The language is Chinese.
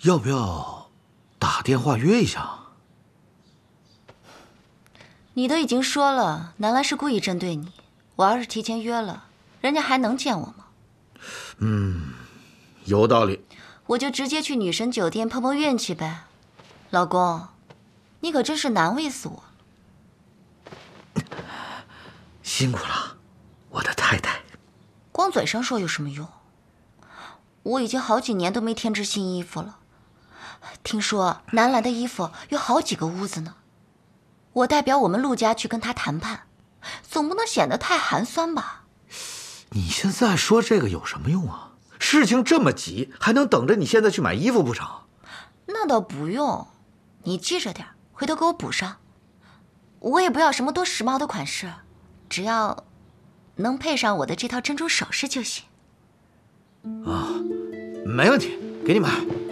要不要打电话约一下？ 你都已经说了，南兰是故意针对你。我要是提前约了，人家还能见我吗？ 有道理。 我就直接去女神酒店碰碰运气呗。老公，你可真是难为死我了。 辛苦了，我的太太。 光嘴上说有什么用？我已经好几年都没添置新衣服了。听说南兰的衣服有好几个屋子呢。我代表我们陆家去跟他谈判，总不能显得太寒酸吧？ 你现在说这个有什么用啊？事情这么急，还能等着你现在去买衣服不成？ 那倒不用，你记着点，回头给我补上。我也不要什么多时髦的款式，只要能配上我的这套珍珠首饰就行。 没问题，给你买。